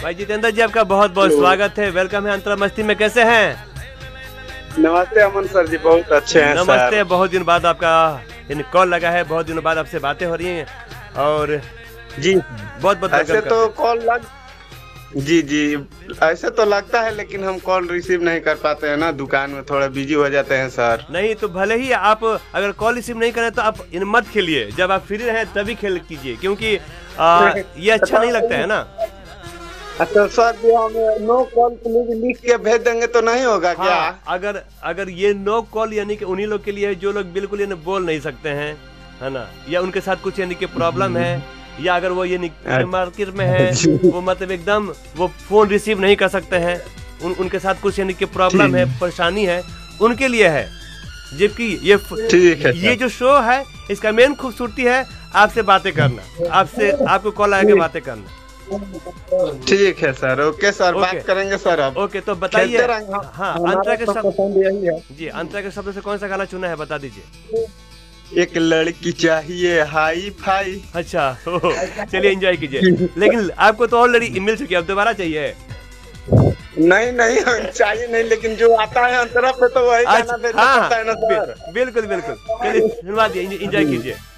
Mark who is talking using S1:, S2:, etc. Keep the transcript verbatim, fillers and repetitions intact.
S1: भाई जितेंद्र जी आपका बहुत बहुत स्वागत है, वेलकम है अंतरा मस्ती में। कैसे हैं?
S2: नमस्ते अमन सर जी, बहुत अच्छे हैं।
S1: नमस्ते, बहुत दिन बाद आपका कॉल लगा है, बहुत दिनों बाद आपसे बातें हो रही हैं और
S2: जी
S1: बहुत बहुत
S2: ऐसे तो कॉल लग जी जी ऐसे तो लगता है, लेकिन हम कॉल रिसीव नहीं कर पाते हैं ना, दुकान में थोड़ा बिजी हो जाते हैं सर।
S1: नहीं तो भले ही आप अगर कॉल रिसीव नहीं करें तो आप इन मत खेलिए, जब आप फ्री रहें तभी खेल कीजिए, क्योंकि आ, ये अच्छा नहीं लगता है ना।
S2: अच्छा सर जी, हम नो कॉल प्लीज लिख के भेज देंगे तो नहीं होगा
S1: हाँ,
S2: क्या?
S1: अगर अगर ये नो कॉल यानी कि उन्हीं लोग के लिए है जो लोग बिल्कुल यानी बोल नहीं सकते हैं, है ना, या उनके साथ कुछ यानी कि प्रॉब्लम है, या अगर वो ये मार्केट में है, वो मतलब एकदम वो फोन रिसीव नहीं कर सकते हैं, उन उनके साथ कुछ यानी कि प्रॉब्लम है, परेशानी है, उनके लिए है। जबकि ये
S2: ठीक है,
S1: ये जो शो है इसका मेन खूबसूरती है आपसे बातें करना, आपसे आपको कॉल आके बातें करना।
S2: ठीक है सर, ओके सर, बात करेंगे सर। अब
S1: ओके तो बताइए। हाँ, अंतरा के शब्द जी, अंतरा के शब्द से कौन सा गाना चुना है, बता दीजिए।
S2: एक लड़की चाहिए हाई फाई।
S1: अच्छा, चलिए एंजॉय कीजिए। लेकिन आपको तो ऑलरेडी मिल चुकी है, अब दोबारा चाहिए?
S2: नहीं नहीं चाहिए नहीं, लेकिन जो आता है अंतरा पे तो वही गाना भेजना पड़ता है ना सर।
S1: बिल्कुल बिल्कुल, चलिए सुनवा दिए, एंजॉय कीजिए।